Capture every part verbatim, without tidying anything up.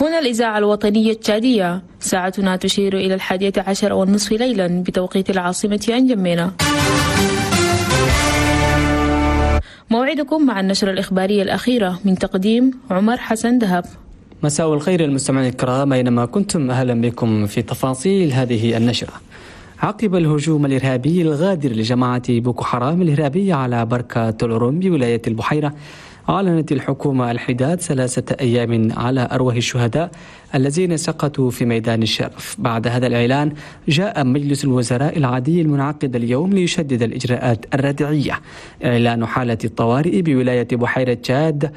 هنا الإذاعة الوطنية التشادية، ساعتنا تشير إلى الحادية عشر والنصف ليلا بتوقيت العاصمة أنجمينا. موعدكم مع النشرة الإخبارية الأخيرة من تقديم عمر حسن دهب. مساء الخير المستمعين الكرام أينما كنتم، أهلا بكم في تفاصيل هذه النشرة. عقب الهجوم الإرهابي الغادر لجماعة بوكو حرام الإرهابية على بركة تولورون بولاية البحيرة، أعلنت الحكومة الحداد ثلاثة أيام على أرواح الشهداء الذين سقطوا في ميدان الشرف. بعد هذا الإعلان جاء مجلس الوزراء العادي المنعقد اليوم ليشدد الإجراءات الردعية. إعلان حالة الطوارئ بولاية بحيرة تشاد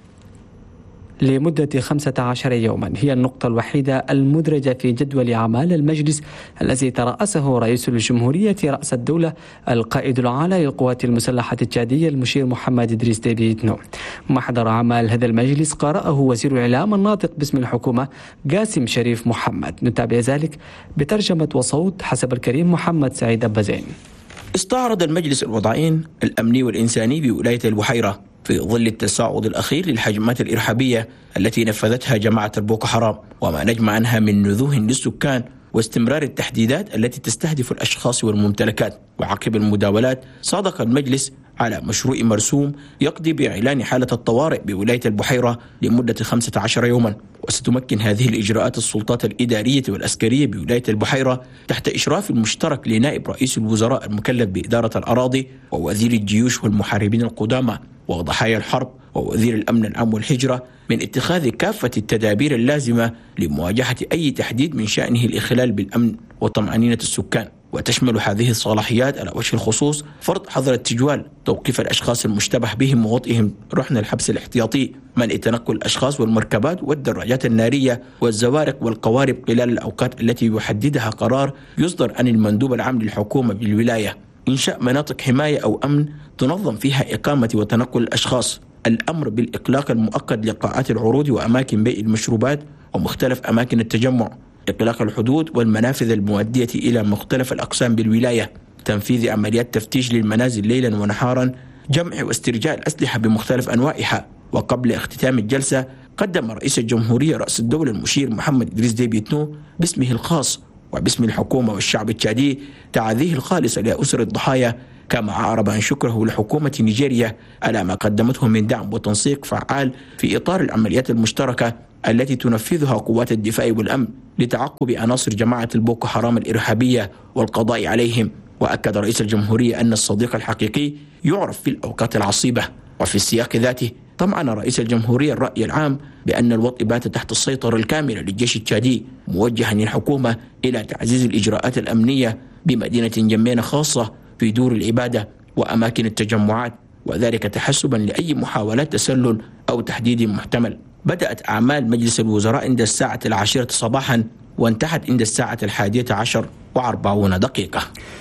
لمدة خمسة عشر يوما هي النقطة الوحيدة المدرجة في جدول أعمال المجلس الذي ترأسه رئيس الجمهورية رأس الدولة القائد الأعلى للقوات المسلحة التشادية المشير محمد إدريس ديبي إتنو. محضر أعمال هذا المجلس قرأه وزير الإعلام الناطق باسم الحكومة قاسم شريف محمد. نتابع ذلك بترجمة وصوت حسب الكريم محمد سعيد أبازين. استعرض المجلس الوضعين الأمني والإنساني بولاية البحيرة في ظل التصاعد الأخير للهجمات الإرهابية التي نفذتها جماعة البوكو حرام وما نجم عنها من نزوح للسكان واستمرار التحديدات التي تستهدف الأشخاص والممتلكات. وعقب المداولات صادق المجلس على مشروع مرسوم يقضي بإعلان حالة الطوارئ بولاية البحيرة لمدة خمسة عشر يوما. وستمكن هذه الإجراءات السلطات الإدارية والأسكرية بولاية البحيرة تحت إشراف المشترك لنائب رئيس الوزراء المكلف بإدارة الأراضي ووزير الجيوش والمحاربين القدامى وضحايا الحرب ووزير الأمن العام والهجرة من اتخاذ كافة التدابير اللازمة لمواجهة أي تحديد من شأنه الإخلال بالأمن وطمأنينة السكان. وتشمل هذه الصلاحيات على وجه الخصوص فرض حظر التجوال، توقيف الأشخاص المشتبه بهم ووضعهم رحن الحبس الاحتياطي، منع تنقل الأشخاص والمركبات والدراجات النارية والزوارق والقوارب خلال الأوقات التي يحددها قرار يصدر عن المندوب العام للحكومة بالولاية، إنشاء مناطق حماية أو أمن تنظم فيها إقامة وتنقل الأشخاص، الأمر بالإغلاق المؤقت لقاعات العروض وأماكن بيع المشروبات ومختلف أماكن التجمع، إغلاق الحدود والمنافذ المؤدية إلى مختلف الأقسام بالولاية، تنفيذ عمليات تفتيش للمنازل ليلا ونهارا، جمع واسترجاع الأسلحة بمختلف أنواعها. وقبل اختتام الجلسة قدم رئيس الجمهورية رأس الدولة المشير محمد إدريس ديبي إتنو باسمه الخاص وباسم الحكومة والشعب التشادي تعازيه الخالصة لأسر الضحايا، كما أعرب عن شكره لحكومة نيجيريا على ما قدمته من دعم وتنسيق فعال في إطار العمليات المشتركة التي تنفذها قوات الدفاع والأمن لتعقب عناصر جماعة البوكو حرام الإرهابية والقضاء عليهم. وأكد رئيس الجمهورية أن الصديق الحقيقي يعرف في الأوقات العصيبة. وفي السياق ذاته طمأن رئيس الجمهورية الرأي العام بأن الوضع بات تحت السيطرة الكاملة للجيش التشادي، موجها الحكومة إلى تعزيز الإجراءات الأمنية بمدينة جمينة خاصة في دور العبادة وأماكن التجمعات، وذلك تحسبا لأي محاولات تسلل أو تحديد محتمل. بدأت أعمال مجلس الوزراء عند الساعة العاشرة صباحا وانتهت عند الساعة الحادية عشر وأربعون دقيقة.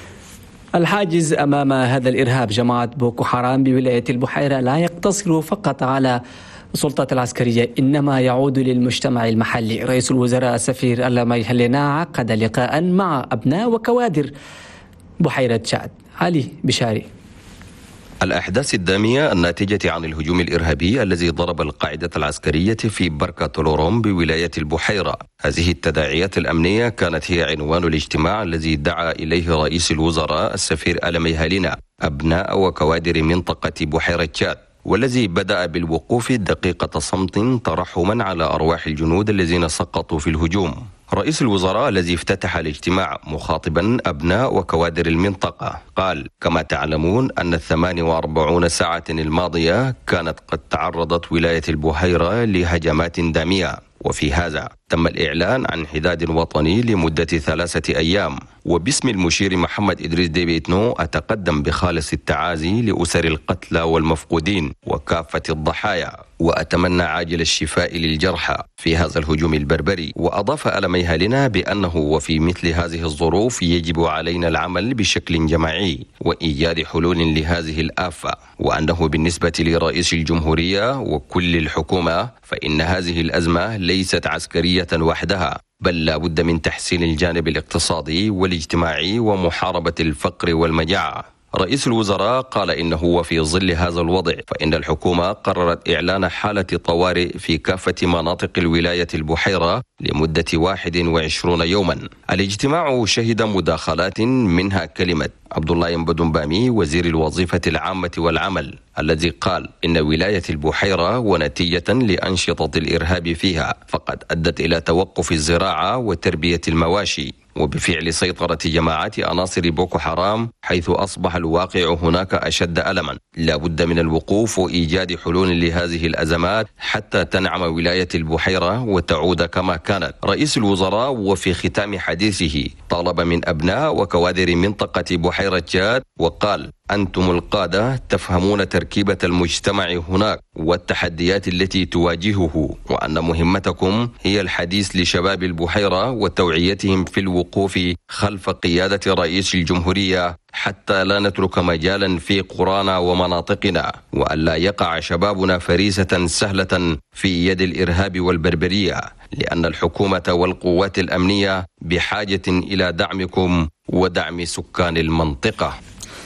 الحاجز أمام هذا الإرهاب جماعة بوكو حرام بولاية البحيرة لا يقتصر فقط على السلطات العسكرية، إنما يعود للمجتمع المحلي. رئيس الوزراء السفير ألاميهلينا عقد لقاء مع أبناء وكوادر بحيرة تشاد. علي بشاري. الأحداث الدامية الناتجة عن الهجوم الإرهابي الذي ضرب القاعدة العسكرية في بركة تولورون بولاية البحيرة. هذه التداعيات الأمنية كانت هي عنوان الاجتماع الذي دعا إليه رئيس الوزراء السفير ألاميهلينا أبناء وكوادر منطقة بحيرة تشاد، والذي بدأ بالوقوف دقيقة صمت ترحما على أرواح الجنود الذين سقطوا في الهجوم. رئيس الوزراء الذي افتتح الاجتماع مخاطبا أبناء وكوادر المنطقة قال: كما تعلمون أن الثمان وأربعون ساعة الماضية كانت قد تعرضت ولاية البحيرة لهجمات دامية، وفي هذا تم الإعلان عن حداد وطني لمدة ثلاثة أيام. وباسم المشير محمد إدريس ديبي إتنو أتقدم بخالص التعازي لأسر القتلى والمفقودين وكافة الضحايا، وأتمنى عاجل الشفاء للجرحى في هذا الهجوم البربري. وأضاف ألاميهلينا بأنه وفي مثل هذه الظروف يجب علينا العمل بشكل جماعي وإيجاد حلول لهذه الآفة، وأنه بالنسبة لرئيس الجمهورية وكل الحكومة فإن هذه الأزمة ليست عسكرية وحدها، بل لا بد من تحسين الجانب الاقتصادي والاجتماعي ومحاربة الفقر والمجاعة. رئيس الوزراء قال إنه وفي ظل هذا الوضع فإن الحكومة قررت إعلان حالة طوارئ في كافة مناطق الولاية البحيرة لمدة واحد وعشرين يوما. الاجتماع شهد مداخلات منها كلمة عبد الله ينبدنبامي وزير الوظيفة العامة والعمل، الذي قال إن ولاية البحيرة ونتيجة لأنشطة الإرهاب فيها فقد أدت إلى توقف الزراعة وتربية المواشي، وبفعل سيطرة جماعات عناصر بوكو حرام حيث أصبح الواقع هناك أشد ألما. لا بد من الوقوف وإيجاد حلول لهذه الأزمات حتى تنعم ولاية البحيرة وتعود كما كانت. رئيس الوزراء وفي ختام حديثه طالب من أبناء وكوادر منطقة بحيرة جاد وقال: أنتم القادة تفهمون تركيبة المجتمع هناك والتحديات التي تواجهه، وأن مهمتكم هي الحديث لشباب البحيرة وتوعيتهم في الوقوف خلف قيادة رئيس الجمهورية حتى لا نترك مجالا في قرانا ومناطقنا، وأن لا يقع شبابنا فريسة سهلة في يد الإرهاب والبربرية، لأن الحكومة والقوات الأمنية بحاجة إلى دعمكم ودعم سكان المنطقة.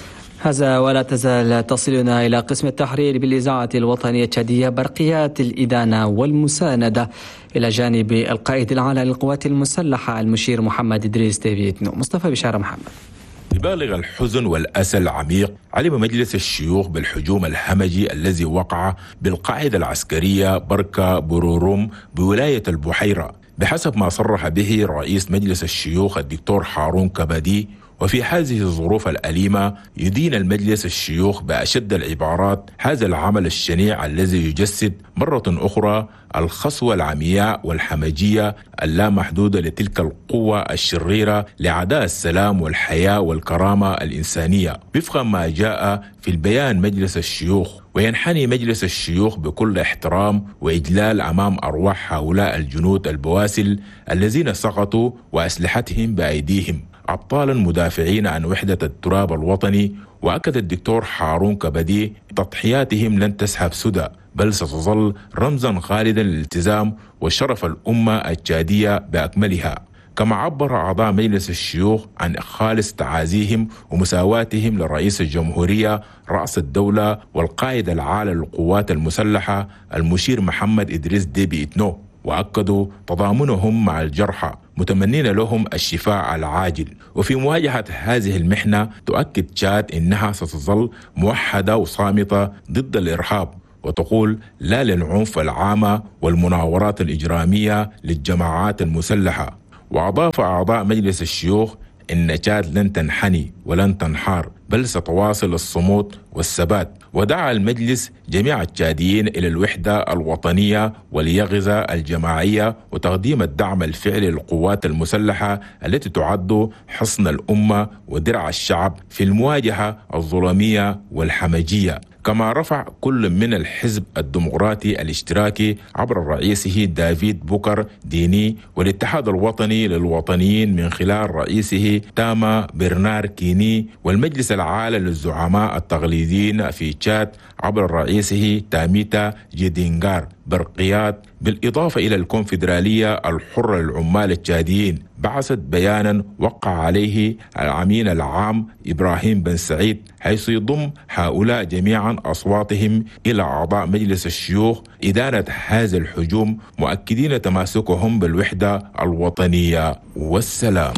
هذا ولا تزال تصلنا إلى قسم التحرير بالإذاعة الوطنية التشادية برقيات الإدانة والمساندة إلى جانب القائد الأعلى للقوات المسلحة المشير محمد إدريس ديفيتنو. مصطفى بشارة محمد. ببالغ الحزن والأسى العميق علم مجلس الشيوخ بالهجوم الهمجي الذي وقع بالقاعدة العسكرية بركة بروروم بولاية البحيرة بحسب ما صرح به رئيس مجلس الشيوخ الدكتور هارون كبدي. وفي هذه الظروف الأليمة يدين المجلس الشيوخ بأشد العبارات هذا العمل الشنيع الذي يجسد مرة أخرى الخصوة العمياء والحمجية اللامحدودة لتلك القوة الشريرة لعداء السلام والحياة والكرامة الإنسانية وفق ما جاء في البيان مجلس الشيوخ. وينحني مجلس الشيوخ بكل احترام وإجلال أمام أرواح هؤلاء الجنود البواسل الذين سقطوا وأسلحتهم بأيديهم أبطالا مدافعين عن وحدة التراب الوطني. وأكد الدكتور هارون كبدي تضحياتهم لن تسحب سدى بل ستظل رمزا خالدا للالتزام وشرف الأمة التشادية بأكملها. كما عبر أعضاء مجلس الشيوخ عن خالص تعازيهم ومساواتهم لرئيس الجمهورية رأس الدولة والقائد العالي للقوات المسلحة المشير محمد إدريس ديفيتنو، وأكدوا تضامنهم مع الجرحى متمنين لهم الشفاء العاجل. وفي مواجهة هذه المحنة تؤكد تشاد إنها ستظل موحدة وصامتة ضد الإرهاب وتقول لا للعنف العام والمناورات الإجرامية للجماعات المسلحة. وأضاف أعضاء مجلس الشيوخ إن تشاد لن تنحني ولن تنحار بل ستواصل الصمود والثبات. ودعا المجلس جميع التشاديين إلى الوحدة الوطنية واليغظة الجماعية وتقديم الدعم الفعلي للقوات المسلحة التي تعد حصن الأمة ودرع الشعب في المواجهة الظلمية والحمجية. كما رفع كل من الحزب الديمقراطي الاشتراكي عبر رئيسه دافيد بوكر ديني والاتحاد الوطني للوطنيين من خلال رئيسه تاما برنار كيني والمجلس العالي للزعماء التقليديين في تشاد عبر رئيسه تاميتا جيدينغار برقيات، بالإضافة إلى الكونفدرالية الحرة للعمال التشاديين بعثت بيانا وقع عليه الأمين العام إبراهيم بن سعيد حيث يضم هؤلاء جميعا أصواتهم إلى أعضاء مجلس الشيوخ إدانة هذا الهجوم مؤكدين تماسكهم بالوحدة الوطنية والسلام.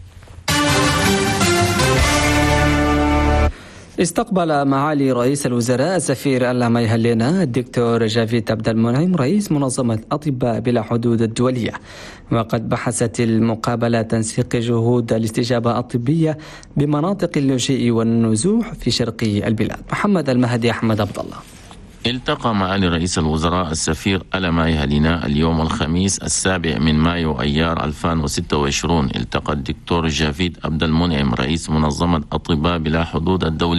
استقبل معالي رئيس الوزراء السفير اللهم يهلنا الدكتور جافيد عبد المنعم رئيس منظمة أطباء بلا حدود الدولية. وقد بحثت المقابلة تنسيق جهود الاستجابة الطبية بمناطق اللجوء والنزوح في شرق البلاد. محمد المهدي أحمد عبد الله. التقى معالي رئيس الوزراء السفير اللهم يهلنا اليوم الخميس السابع من مايو أيار ألفين وستة وعشرين. التقى الدكتور جافيد عبد المنعم رئيس منظمة أطباء بلا حدود الدولية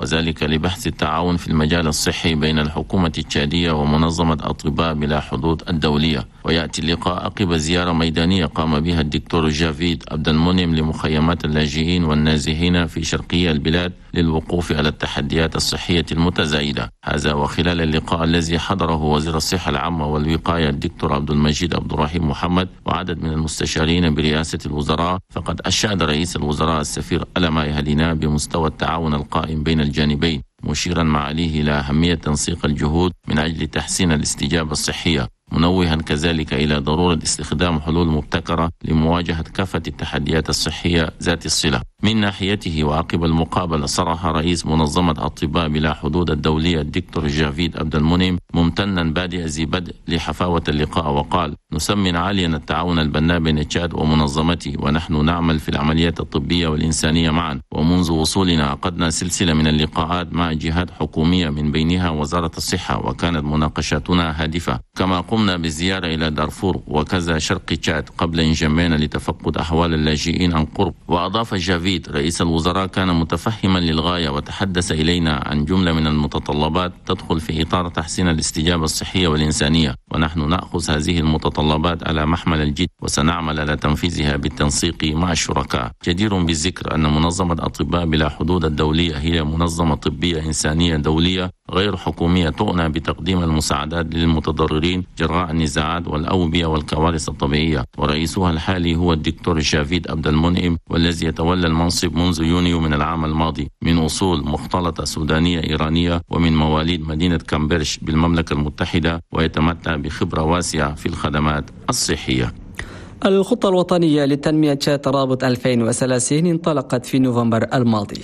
وذلك لبحث التعاون في المجال الصحي بين الحكومة التشادية ومنظمة أطباء بلا حدود الدولية. ويأتي اللقاء عقب زيارة ميدانية قام بها الدكتور جافيد عبد المنعم لمخيمات اللاجئين والنازحين في شرقي البلاد للوقوف على التحديات الصحية المتزايدة. هذا وخلال اللقاء الذي حضره وزير الصحة العامة والوقاية الدكتور عبد المجيد عبد الرحيم محمد وعدد من المستشارين برئاسة الوزراء، فقد أشاد رئيس الوزراء السفير ألما يهلينا بمستوى التعاون القائم بين الجانبين، مشيرا معاليه إلى أهمية تنسيق الجهود من أجل تحسين الاستجابة الصحية، منوها كذلك إلى ضرورة استخدام حلول مبتكرة لمواجهة كافة التحديات الصحية ذات الصلة. من ناحيته وعقب المقابلة صرح رئيس منظمة أطباء بلا حدود الدولية الدكتور جافيد عبد المنعم ممتنا بادئ ذي بدء لحفاوة اللقاء وقال: نسمن عاليا التعاون البناء بين تشاد ومنظمتي، ونحن نعمل في العمليات الطبية والإنسانية معا، ومنذ وصولنا عقدنا سلسلة من اللقاءات مع جهات حكومية من بينها وزارة الصحة، وكانت مناقشاتنا هادفة. كما قمنا بالزيارة إلى دارفور وكذا شرق تشاد قبل انجمينا لتفقد أحوال اللاجئين عن قرب. وأضاف جافيد رئيس الوزراء كان متفهما للغاية وتحدث إلينا عن جملة من المتطلبات تدخل في إطار تحسين الاستجابة الصحية والإنسانية، ونحن نأخذ هذه المتطلبات على محمل الجد وسنعمل على تنفيذها بالتنسيق مع الشركاء. جدير بالذكر أن منظمة أطباء بلا حدود الدولية هي منظمة طبية إنسانية دولية غير حكومية تعنى بتقديم المساعدات للمتضررين جراء النزاعات والأوبئة والكوارث الطبيعية، ورئيسها الحالي هو الدكتور جافيد عبد المنعم، والذي يتولى المنصب منذ يونيو من العام الماضي، من أصول مختلطة سودانية إيرانية ومن مواليد مدينة كامبرش بالمملكة المتحدة، ويتمتع بخبرة واسعة في الخدمات الصحية. الخطة الوطنية لتنمية تشاد ترابط ألفين وثلاثين انطلقت في نوفمبر الماضي،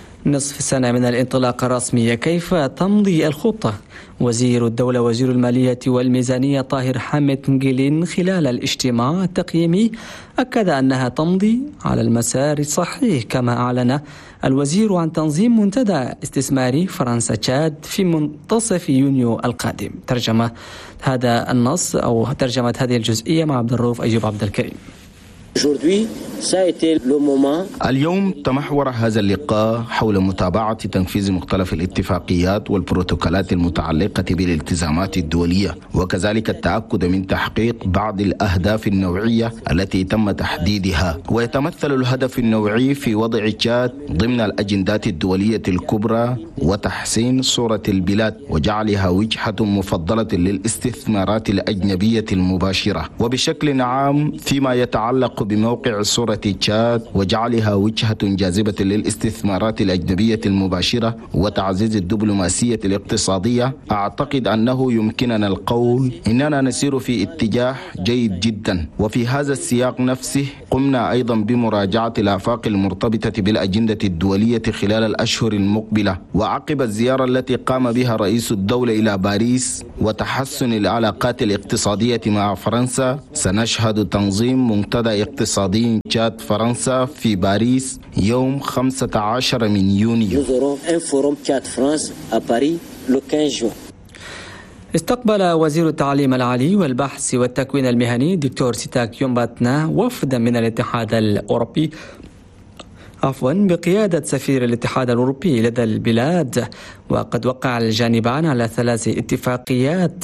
نصف سنة من الانطلاق الرسمي. كيف تمضي الخطة؟ وزير الدولة وزير المالية والميزانية طاهر حامد نجيلين خلال الاجتماع التقييمي أكد أنها تمضي على المسار الصحيح، كما أعلن الوزير عن تنظيم منتدى استثماري فرنسا تشاد في منتصف يونيو القادم. ترجمة هذا النص أو ترجمة هذه الجزئية مع عبد الرؤوف أيوب عبد الكريم. اليوم تمحور هذا اللقاء حول متابعة تنفيذ مختلف الاتفاقيات والبروتوكولات المتعلقة بالالتزامات الدولية، وكذلك التأكد من تحقيق بعض الأهداف النوعية التي تم تحديدها. ويتمثل الهدف النوعي في وضع تشاد ضمن الأجندات الدولية الكبرى وتحسين صورة البلاد وجعلها وجهة مفضلة للاستثمارات الأجنبية المباشرة، وبشكل عام فيما يتعلق بموقع صورة تشاد وجعلها وجهة جاذبة للاستثمارات الأجنبية المباشرة وتعزيز الدبلوماسية الاقتصادية. أعتقد أنه يمكننا القول إننا نسير في اتجاه جيد جدا. وفي هذا السياق نفسه قمنا أيضا بمراجعة الآفاق المرتبطة بالأجندة الدولية خلال الأشهر المقبلة. وعقب الزيارة التي قام بها رئيس الدولة إلى باريس وتحسن العلاقات الاقتصادية مع فرنسا، سنشهد تنظيم منتدى اقتصادي تشاد فرنسا في باريس يوم خمسة عشر من يونيو. استقبل وزير التعليم العالي والبحث والتكوين المهني دكتور سيتاك يومباتنا وفدا من الاتحاد الأوروبي عفوا بقيادة سفير الاتحاد الأوروبي لدى البلاد. وقد وقع الجانبان على ثلاث اتفاقيات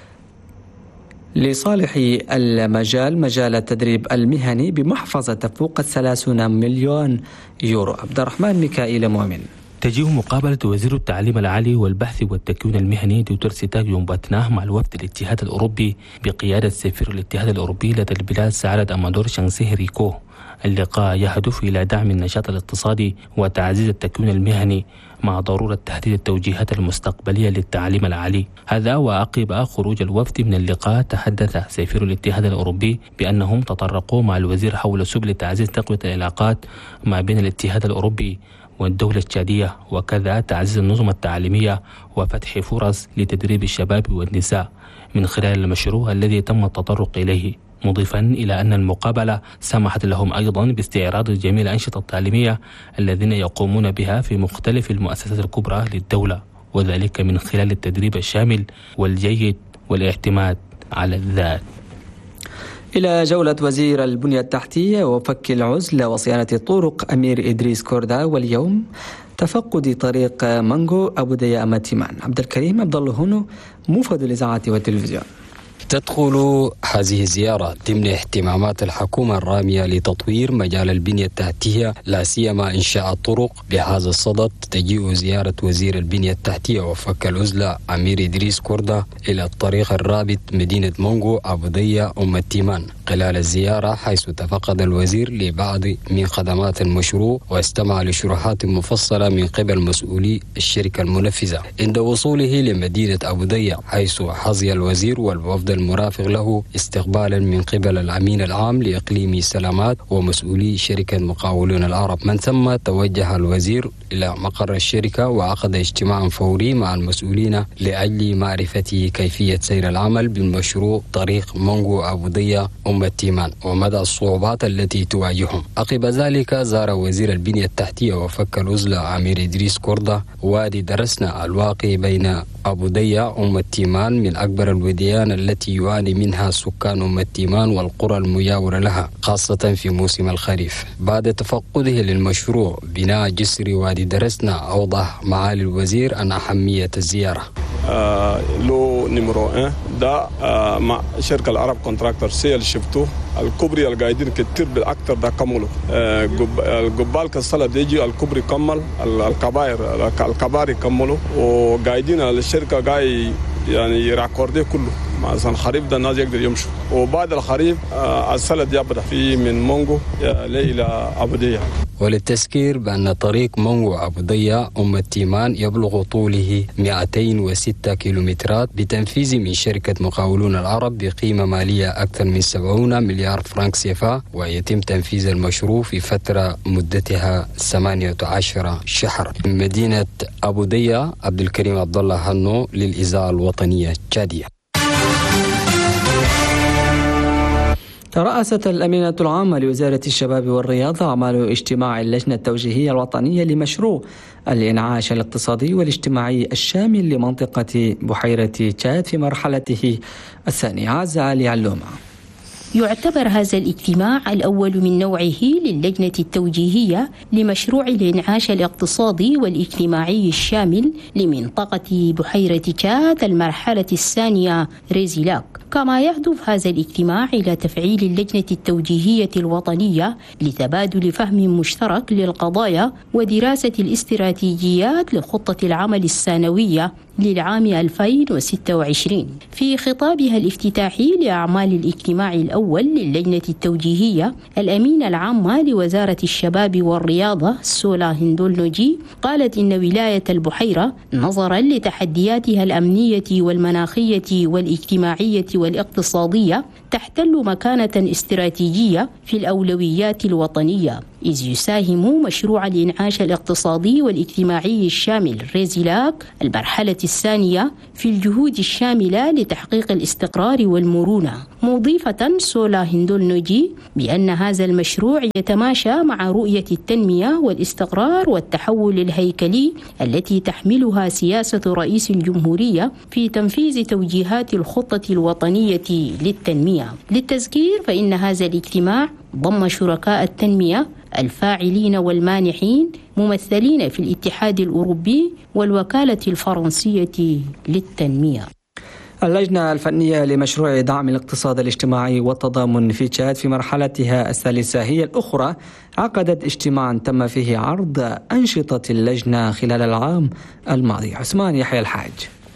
لصالح المجال مجال التدريب المهني بمحفظة تفوق ثلاثين مليون يورو. عبد الرحمن ميكائيل مؤمن. تجيه مقابلة وزير التعليم العالي والبحث والتكوين المهني دكتور سيتاك يومباتناه مع الوفد الاتحاد الأوروبي بقيادة سفير الاتحاد الأوروبي لدى البلاد سعادة أمادور شانسيه ريكو. اللقاء يهدف إلى دعم النشاط الاقتصادي وتعزيز التكوين المهني مع ضرورة تحديد التوجيهات المستقبلية للتعليم العالي. هذا وعقب خروج الوفد من اللقاء تحدث سفير الاتحاد الأوروبي بأنهم تطرقوا مع الوزير حول سبل تعزيز تقوية العلاقات ما بين الاتحاد الأوروبي والدولة التشادية، وكذا تعزيز النظم التعليمية وفتح فرص لتدريب الشباب والنساء من خلال المشروع الذي تم التطرق إليه، مضيفا إلى أن المقابلة سمحت لهم أيضا باستعراض جميع الأنشطة التعليمية الذين يقومون بها في مختلف المؤسسات الكبرى للدولة، وذلك من خلال التدريب الشامل والجيد والاعتماد على الذات. إلى جولة وزير البنية التحتية وفك العزلة وصيانة الطرق أمير إدريس كوردا، واليوم تفقد طريق مانغو أبو ديا أماتيمان. عبد الكريم عبد الله هونو، موفد الإذاعة والتلفزيون. تدخل هذه الزيارة ضمن اهتمامات الحكومة الرامية لتطوير مجال البنية التحتية، لا سيما إنشاء الطرق. بهذا الصدد تجيء زيارة وزير البنية التحتية وفك العزلة أمير إدريس كوردا إلى الطريق الرابط مدينة مونغو أبو ديا أم التيمان خلال الزيارة، حيث تفقد الوزير لبعض من خدمات المشروع واستمع لشروحات مفصلة من قبل مسؤولي الشركة المنفذة. عند وصوله لمدينة أبو ديا، حيث حظي الوزير والوفد المرافق له استقبالا من قبل الأمين العام لإقليم سلامات ومسؤولي شركة مقاولون العرب. من ثم توجه الوزير إلى مقر الشركة وعقد اجتماعا فوري مع المسؤولين لأجل معرفة كيفية سير العمل بالمشروع طريق مونغو أبو ديا أم التيمان ومدى الصعوبات التي تواجههم. عقب ذلك زار وزير البنية التحتية وفك العزلة أمير إدريس كوردا وادي درسنا الواقع بين أبو ديا أم التيمان، من أكبر الوديان التي يعاني منها سكان أم التيمان والقرى المجاورة لها، خاصة في موسم الخريف. بعد تفقده للمشروع بناء جسر وادي درسنا، أوضح معالي الوزير عن أهمية الزيارة. آه لو نمرو ان ده آه مع شركة العرب كونتراكتور سيل شفتو الكوبري القاعدين كتير بالأكثر ده كملوا. آه الجبال كالصلاة ديجي الكوبري كمل، الكبائر الكباري كملوا، وقاعدين الشركة قاعد يعني يراكورديه كله. مثلا الخريف ده الناس يقدر يمشوا، وبعد الخريف آه السلة يبدأ فيه من مونغو إلى أبو ديا. وللتذكير بأن طريق مونغو أبو ديا أم التيمان يبلغ طوله مئتين وستة كيلومترات بتنفيذ من شركة مقاولون العرب بقيمة مالية أكثر من سبعين مليار فرنك سيفا، ويتم تنفيذ المشروع في فترة مدتها ثمانية عشر شهرا. من مدينة أبو ديا عبد الكريم عبد الله هنو للإذاعة الوطنية تشادية. ترأست الأمينة العامة لوزارة الشباب والرياضة أعمال اجتماع اللجنة التوجيهية الوطنية لمشروع الإنعاش الاقتصادي والاجتماعي الشامل لمنطقة بحيرة تشاد في مرحلته الثانية. عزة علي علومة. يعتبر هذا الاجتماع الأول من نوعه للجنة التوجيهية لمشروع الإنعاش الاقتصادي والاجتماعي الشامل لمنطقة بحيرة تشاد المرحلة الثانية ريزيلاك. كما يهدف هذا الاجتماع إلى تفعيل اللجنة التوجيهية الوطنية لتبادل فهم مشترك للقضايا ودراسة الاستراتيجيات لخطة العمل السنوية للعام ألفين وستة وعشرين. في خطابها الافتتاحي لأعمال الاجتماع الأول للجنة التوجيهية، الأمينة العامة لوزارة الشباب والرياضة سولا هندول نوجي قالت إن ولاية البحيرة نظرا لتحدياتها الأمنية والمناخية والاجتماعية والاقتصادية تحتل مكانة استراتيجية في الأولويات الوطنية، إذ يساهم مشروع الإنعاش الاقتصادي والاجتماعي الشامل ريزيلاك المرحلة الثانية في الجهود الشاملة لتحقيق الاستقرار والمرونة، مضيفة سولا هندول نوجي بأن هذا المشروع يتماشى مع رؤية التنمية والاستقرار والتحول الهيكلي التي تحملها سياسة رئيس الجمهورية في تنفيذ توجيهات الخطة الوطنية للتنمية. للتذكير فإن هذا الاجتماع ضم شركاء التنمية الفاعلين والمانحين ممثلين في الاتحاد الأوروبي والوكالة الفرنسية للتنمية. اللجنة الفنية لمشروع دعم الاقتصاد الاجتماعي والتضامن في تشاد في مرحلتها الثالثة هي الأخرى عقدت اجتماعا تم فيه عرض أنشطة اللجنة خلال العام الماضي. عثمان يحيى الحاج.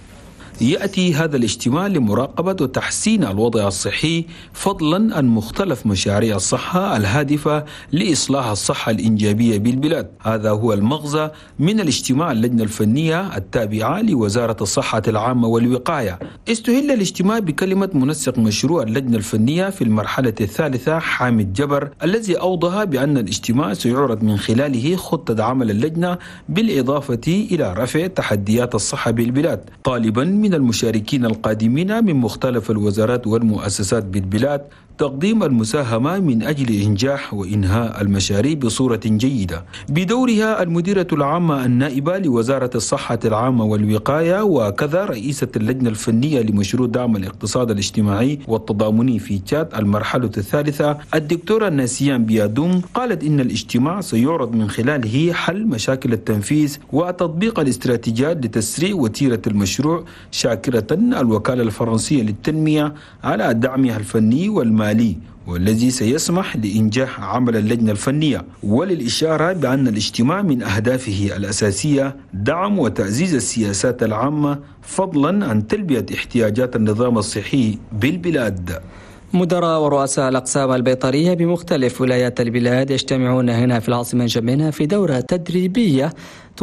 يأتي هذا الاجتماع لمراقبة وتحسين الوضع الصحي فضلا عن مختلف مشاريع الصحة الهادفة لإصلاح الصحة الإنجابية بالبلاد. هذا هو المغزى من الاجتماع اللجنة الفنية التابعة لوزارة الصحة العامة والوقاية. استهل الاجتماع بكلمة منسق مشروع اللجنة الفنية في المرحلة الثالثة حامد جبر، الذي أوضح بأن الاجتماع سيعرض من خلاله خطة عمل اللجنة بالإضافة إلى رفع تحديات الصحة بالبلاد، طالبا من المشاركين القادمين من مختلف الوزارات والمؤسسات بالبلاد تقديم المساهمة من أجل إنجاح وإنهاء المشاريع بصورة جيدة. بدورها المديرة العامة النائبة لوزارة الصحة العامة والوقاية وكذا رئيسة اللجنة الفنية لمشروع دعم الاقتصاد الاجتماعي والتضامني في تشاد المرحلة الثالثة الدكتورة ناسيان بيادوم قالت إن الاجتماع سيعرض من خلاله حل مشاكل التنفيذ وتطبيق الاستراتيجيات لتسريع وتيرة المشروع، شاكرة الوكالة الفرنسية للتنمية على دعمها الفني والمالي والذي سيسمح لإنجاح عمل اللجنة الفنية. وللإشارة بأن الاجتماع من أهدافه الأساسية دعم وتعزيز السياسات العامة فضلا عن تلبية احتياجات النظام الصحي بالبلاد. مدراء ورؤساء الأقسام البيطرية بمختلف ولايات البلاد يجتمعون هنا في العاصمة نجمينا في دورة تدريبية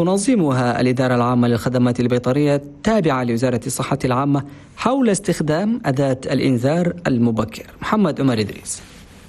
تنظمها الإدارة العامة للخدمات البيطرية التابعة لوزارة الصحة العامة حول استخدام أداة الإنذار المبكر. محمد عمر إدريس.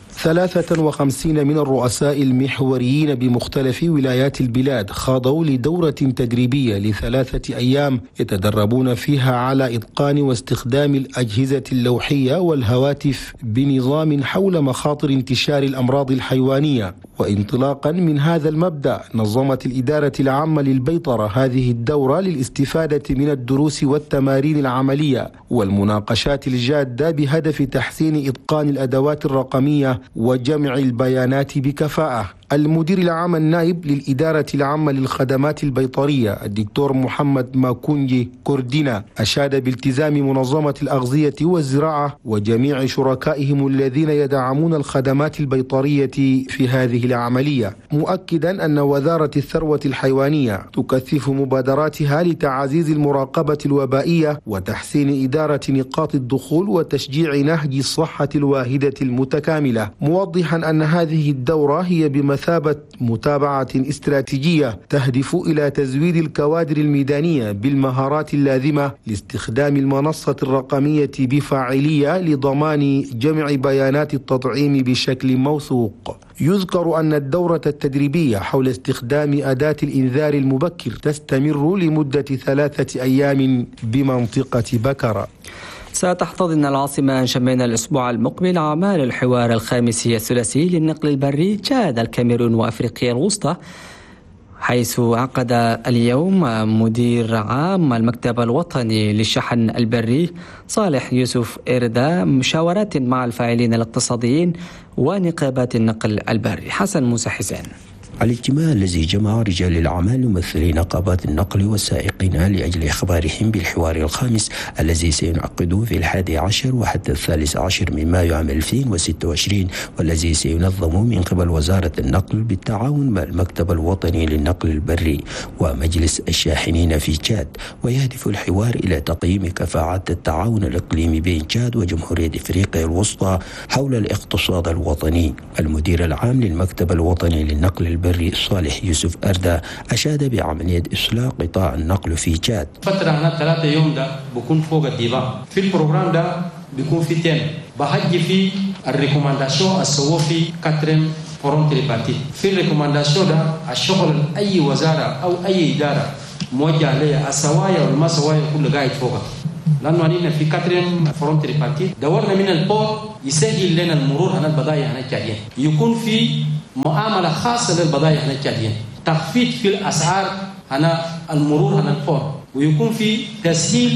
ثلاثة وخمسين من الرؤساء المحوريين بمختلف ولايات البلاد خاضوا لدورة تدريبية لثلاثة أيام يتدربون فيها على إتقان واستخدام الأجهزة اللوحية والهواتف بنظام حول مخاطر انتشار الأمراض الحيوانية. وانطلاقا من هذا المبدأ نظمت الإدارة العامة للبيطرة هذه الدورة للاستفادة من الدروس والتمارين العملية والمناقشات الجادة بهدف تحسين إتقان الأدوات الرقمية وجمع البيانات بكفاءة. المدير العام النائب للإدارة العامة للخدمات البيطرية الدكتور محمد ماكونجي كوردينا أشاد بالتزام منظمة الأغذية والزراعة وجميع شركائهم الذين يدعمون الخدمات البيطرية في هذه العملية، مؤكدا أن وزارة الثروة الحيوانية تكثف مبادراتها لتعزيز المراقبة الوبائية وتحسين إدارة نقاط الدخول وتشجيع نهج الصحة الواحدة المتكاملة، موضحا أن هذه الدورة هي بمثابة مثابة متابعة استراتيجية تهدف إلى تزويد الكوادر الميدانية بالمهارات اللازمة لاستخدام المنصة الرقمية بفاعلية لضمان جمع بيانات التطعيم بشكل موثوق. يذكر أن الدورة التدريبية حول استخدام أداة الإنذار المبكر تستمر لمدة ثلاثة أيام بمنطقة بكرة. ستحتضن العاصمة نجمينا الأسبوع المقبل أعمال الحوار الخامسي الثلاثي للنقل البري تشاد الكاميرون وأفريقيا الوسطى، حيث عقد اليوم مدير عام المكتب الوطني للشحن البري صالح يوسف إردا مشاورات مع الفاعلين الاقتصاديين ونقابات النقل البري. حسن موسى حسين. الاجتماع الذي جمع رجال الأعمال ممثلي نقابات النقل والسائقين لأجل إخبارهم بالحوار الخامس الذي سينعقد في الحادي عشر وحتى الثالث عشر من مايو عام ألفين وستة وعشرين، والذي سينظم من قبل وزارة النقل بالتعاون مع المكتب الوطني للنقل البري ومجلس الشاحنين في تشاد. ويهدف الحوار إلى تقييم كفاءات التعاون الإقليمي بين تشاد وجمهورية إفريقيا الوسطى حول الاقتصاد الوطني. المدير العام للمكتب الوطني للنقل البري صالح يوسف أردا أشاد بعملية إصلاح قطاع النقل في تشاد. فترة هنا ثلاثة يوم ده بكون فوق الديبا في البروغرام ده بيكون في تين بحجي في الريكومانداسيون السوو في كاترين فورم تريباتي. في الريكومانداسيون ده الشغل أي وزارة أو أي إدارة موجه عليه السوايا والما سوايا كل قاعد فوقها، لأنه علينا في كاترين فورم تريباتي دورنا من البور يسهل لنا المرور هنا البضائع هنا التشاديين، يكون في معاملة خاصة للبضائع هنا التشاديين، تخفيض في الأسعار هنا المرور هنا البور، ويكون في تسهيل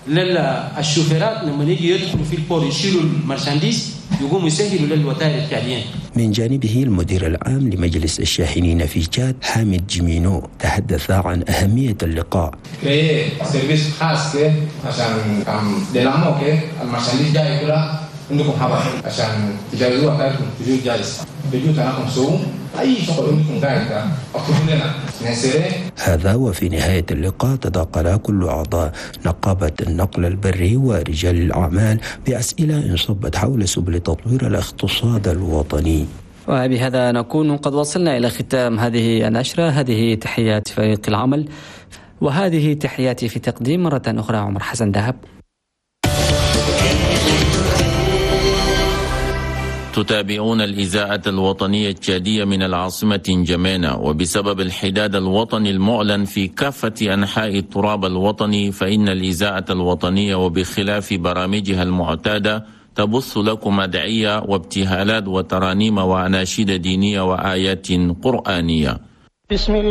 للشوفيرات لما يجي يدخلوا في البور يشيلوا المرشانديز يقوموا يسهلوا للوتائر التشاديين. من جانبه المدير العام لمجلس الشاحنين في تشاد حامد جمينو تحدث عن أهمية اللقاء. كريه سيرفيس خاص كده عشان كم دلامو كده المرشانديز جاي كده عندكم حبا عشان تجهزوها بتاعتكم تجوا جاهز تجوا تناكم سوم أي شغل عندكم قاعد أكتبوا لنا نسيره. هذا وفي نهاية اللقاء تداقل كل أعضاء نقابة النقل البري ورجال الأعمال بأسئلة انصبت حول سبل تطوير الاقتصاد الوطني. وبهذا نكون قد وصلنا إلى ختام هذه النشرة. هذه تحيات فريق العمل وهذه تحياتي في تقديم مرة أخرى عمر حسن دهب. تتابعون الإذاعة الوطنية التشادية من العاصمة نجمينا. وبسبب الحداد الوطني المعلن في كافة أنحاء التراب الوطني، فإن الإذاعة الوطنية وبخلاف برامجها المعتادة تبث لكم أدعية وابتهالات وترانيم وأناشيد دينية وآيات قرآنية. بسم الله